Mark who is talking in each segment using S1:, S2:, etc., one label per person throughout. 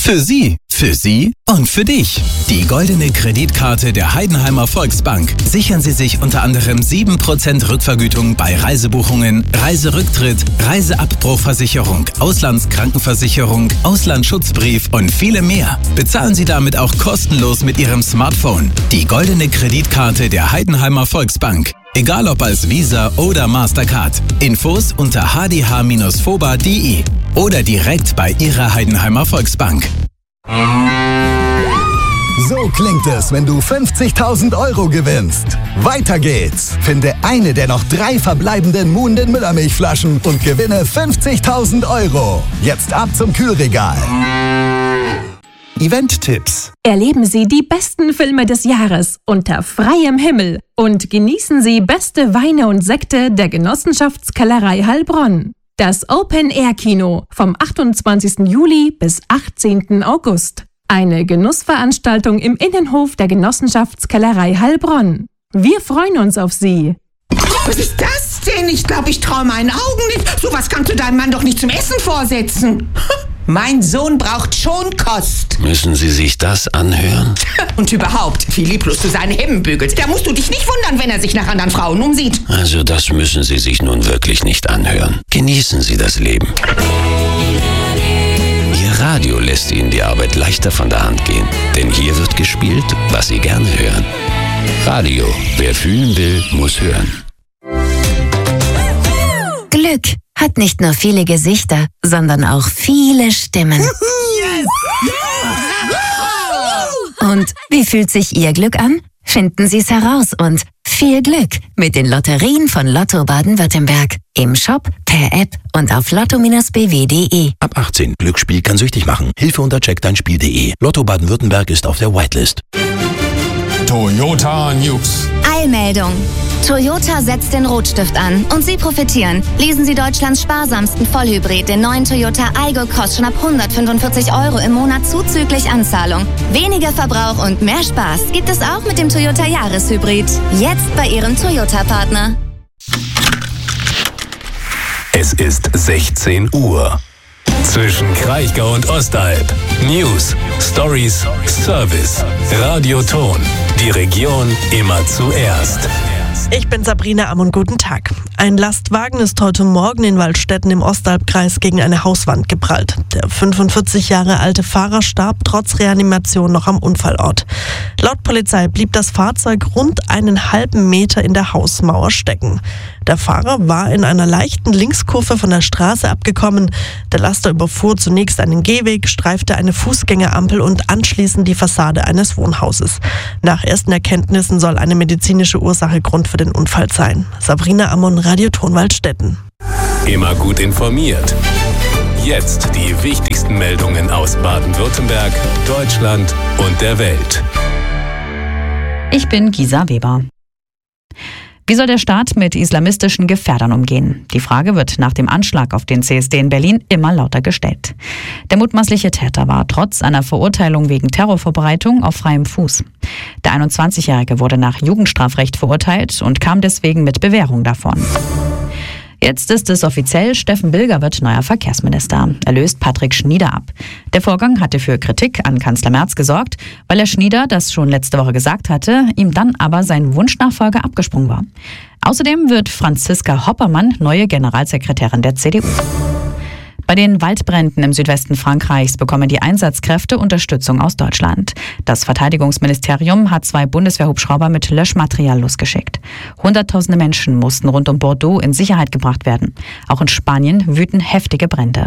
S1: Für Sie und für dich. Die goldene Kreditkarte der Heidenheimer Volksbank. Sichern Sie sich unter anderem 7% Rückvergütung bei Reisebuchungen, Reiserücktritt, Reiseabbruchversicherung, Auslandskrankenversicherung, Auslandsschutzbrief und viele mehr. Bezahlen Sie damit auch kostenlos mit Ihrem Smartphone. Die goldene Kreditkarte der Heidenheimer Volksbank. Egal ob als Visa oder Mastercard. Infos unter hdh-foba.de oder direkt bei Ihrer Heidenheimer Volksbank.
S2: So klingt es, wenn du 50.000 Euro gewinnst. Weiter geht's. Finde eine der noch 3 verbleibenden Muhnden Müllermilchflaschen und gewinne 50.000 Euro. Jetzt ab zum Kühlregal.
S1: Event-Tipps.
S3: Erleben Sie die besten Filme des Jahres unter freiem Himmel und genießen Sie beste Weine und Sekte der Genossenschaftskellerei Heilbronn. Das Open-Air-Kino vom 28. Juli bis 18. August. Eine Genussveranstaltung im Innenhof der Genossenschaftskellerei Heilbronn. Wir freuen uns auf Sie.
S4: Was ist das denn? Ich glaube, ich traue meinen Augen nicht. So was kannst du deinem Mann doch nicht zum Essen vorsetzen. Mein Sohn braucht Schonkost.
S5: Müssen Sie sich das anhören?
S4: Und überhaupt, wie lieblos du seine Hemden bügelst. Da musst du dich nicht wundern, wenn er sich nach anderen Frauen umsieht.
S5: Also das müssen Sie sich nun wirklich nicht anhören. Genießen Sie das Leben. Ihr Radio lässt Ihnen die Arbeit leichter von der Hand gehen. Denn hier wird gespielt, was Sie gerne hören. Radio. Wer fühlen will, muss hören.
S6: Glück hat nicht nur viele Gesichter, sondern auch viele Stimmen.
S4: Yes!
S6: Und wie fühlt sich Ihr Glück an? Finden Sie es heraus und viel Glück mit den Lotterien von Lotto Baden-Württemberg. Im Shop, per App und auf lotto-bw.de.
S7: Ab 18. Glücksspiel kann süchtig machen. Hilfe unter checkdeinspiel.de. Lotto Baden-Württemberg ist auf der Whitelist.
S8: Toyota News.
S9: Eilmeldung. Toyota setzt den Rotstift an und Sie profitieren. Lesen Sie Deutschlands sparsamsten Vollhybrid, den neuen Toyota Aygo Cross, schon ab 145 Euro im Monat zuzüglich Anzahlung. Weniger Verbrauch und mehr Spaß gibt es auch mit dem Toyota Jahreshybrid. Jetzt bei Ihrem Toyota-Partner.
S10: Es ist 16 Uhr. Zwischen Kraichgau und Ostalb. News, Stories, Service. Radioton. Die Region immer zuerst.
S11: Ich bin Sabrina Amm und guten Tag. Ein Lastwagen ist heute Morgen in Waldstätten im Ostalbkreis gegen eine Hauswand geprallt. Der 45 Jahre alte Fahrer starb trotz Reanimation noch am Unfallort. Laut Polizei blieb das Fahrzeug rund einen halben Meter in der Hausmauer stecken. Der Fahrer war in einer leichten Linkskurve von der Straße abgekommen. Der Laster überfuhr zunächst einen Gehweg, streifte eine Fußgängerampel und anschließend die Fassade eines Wohnhauses. Nach ersten Erkenntnissen soll eine medizinische Ursache Grund für den Unfall sein. Sabrina Ammon, Radioton Waldstätten.
S10: Immer gut informiert. Jetzt die wichtigsten Meldungen aus Baden-Württemberg, Deutschland und der Welt.
S12: Ich bin Gisa Weber. Wie soll der Staat mit islamistischen Gefährdern umgehen? Die Frage wird nach dem Anschlag auf den CSD in Berlin immer lauter gestellt. Der mutmaßliche Täter war trotz einer Verurteilung wegen Terrorvorbereitung auf freiem Fuß. Der 21-Jährige wurde nach Jugendstrafrecht verurteilt und kam deswegen mit Bewährung davon. Jetzt ist es offiziell, Steffen Bilger wird neuer Verkehrsminister. Er löst Patrick Schnieder ab. Der Vorgang hatte für Kritik an Kanzler Merz gesorgt, weil er Schnieder das schon letzte Woche gesagt hatte, ihm dann aber sein Wunschnachfolger abgesprungen war. Außerdem wird Franziska Hoppermann neue Generalsekretärin der CDU. Bei den Waldbränden im Südwesten Frankreichs bekommen die Einsatzkräfte Unterstützung aus Deutschland. Das Verteidigungsministerium hat 2 Bundeswehrhubschrauber mit Löschmaterial losgeschickt. Hunderttausende Menschen mussten rund um Bordeaux in Sicherheit gebracht werden. Auch in Spanien wüten heftige Brände.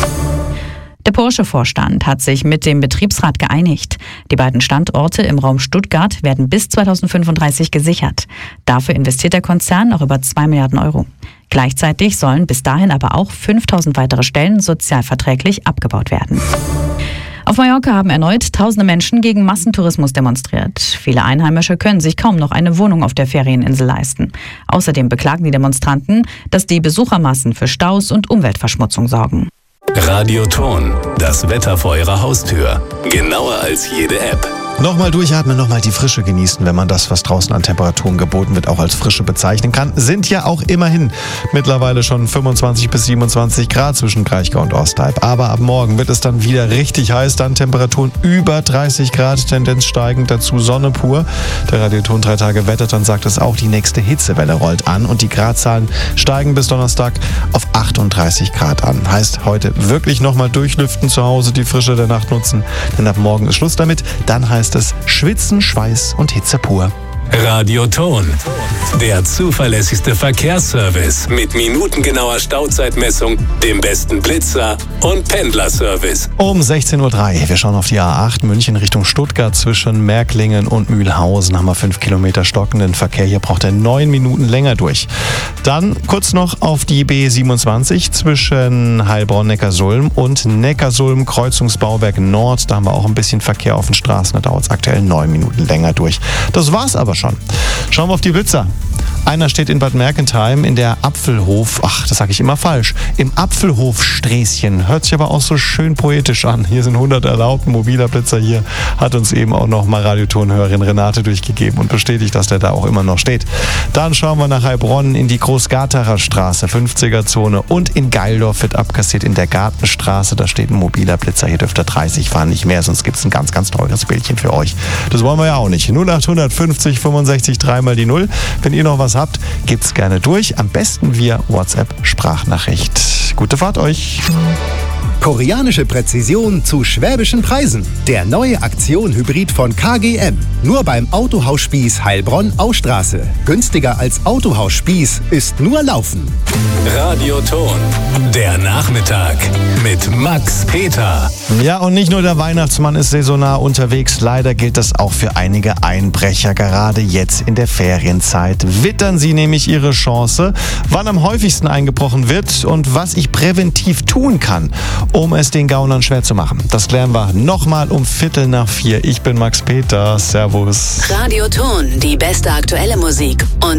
S12: Der Porsche-Vorstand hat sich mit dem Betriebsrat geeinigt. Die beiden Standorte im Raum Stuttgart werden bis 2035 gesichert. Dafür investiert der Konzern auch über 2 Milliarden Euro. Gleichzeitig sollen bis dahin aber auch 5000 weitere Stellen sozialverträglich abgebaut werden. Auf Mallorca haben erneut tausende Menschen gegen Massentourismus demonstriert. Viele Einheimische können sich kaum noch eine Wohnung auf der Ferieninsel leisten. Außerdem beklagen die Demonstranten, dass die Besuchermassen für Staus und Umweltverschmutzung sorgen.
S10: Radioton, das Wetter vor Ihrer Haustür. Genauer als jede App.
S8: Nochmal durchatmen, nochmal die Frische genießen, wenn man das, was draußen an Temperaturen geboten wird, auch als Frische bezeichnen kann. Sind ja auch immerhin mittlerweile schon 25 bis 27 Grad zwischen Kraichgau und Ostalb. Aber ab morgen wird es dann wieder richtig heiß, dann Temperaturen über 30 Grad, Tendenz steigend, dazu Sonne pur. Der Radioton 3 Tage Wetterton sagt es auch, die nächste Hitzewelle rollt an und die Gradzahlen steigen bis Donnerstag auf 38 Grad an. Heißt, heute wirklich nochmal durchlüften zu Hause, die Frische der Nacht nutzen, denn ab morgen ist Schluss damit. Dann heißt es Schwitzen, Schweiß und Hitze pur.
S10: Radioton, der zuverlässigste Verkehrsservice mit minutengenauer Stauzeitmessung, dem besten Blitzer und Pendlerservice.
S8: Um 16:03 Uhr. Wir schauen auf die A8 München Richtung Stuttgart. Zwischen Märklingen und Mühlhausen haben wir 5 Kilometer stockenden Verkehr. Hier braucht er 9 Minuten länger durch. Dann kurz noch auf die B27 zwischen Heilbronn-Neckarsulm und Neckarsulm-Kreuzungsbauwerk Nord. Da haben wir auch ein bisschen Verkehr auf den Straßen. Da dauert es aktuell 9 Minuten länger durch. Das war's aber schon. Schauen wir auf die Blitzer. Einer steht in Bad Mergentheim in der Apfelhof, das sage ich immer falsch, im Apfelhof-Sträßchen. Hört sich aber auch so schön poetisch an. Hier sind 100 erlaubt. Ein mobiler Blitzer hier hat uns eben auch noch mal Radiotonhörerin Renate durchgegeben und bestätigt, dass der da auch immer noch steht. Dann schauen wir nach Heilbronn in die Großgartarer Straße, 50er-Zone, und in Geildorf wird abkassiert in der Gartenstraße. Da steht ein mobiler Blitzer. Hier dürft ihr 30 fahren, nicht mehr, sonst gibt es ein ganz, ganz teures Bildchen für euch. Das wollen wir ja auch nicht. 0800 50 65 3 mal die 0. Wenn ihr noch was habt, gebt's gerne durch. Am besten via WhatsApp-Sprachnachricht. Gute Fahrt euch!
S2: Koreanische Präzision zu schwäbischen Preisen. Der neue Aktion-Hybrid von KGM. Nur beim Autohaus Spieß Heilbronn-Austraße. Günstiger als Autohaus Spieß ist nur Laufen.
S10: Radioton, der Nachmittag mit Max Peter.
S8: Ja, und nicht nur der Weihnachtsmann ist saisonal unterwegs. Leider gilt das auch für einige Einbrecher. Gerade jetzt in der Ferienzeit wittern sie nämlich ihre Chance, wann am häufigsten eingebrochen wird und was ich präventiv tun kann, um es den Gaunern schwer zu machen. Das klären wir nochmal um 3:45. Ich bin Max Peter. Servus.
S13: Radioton, die beste aktuelle Musik und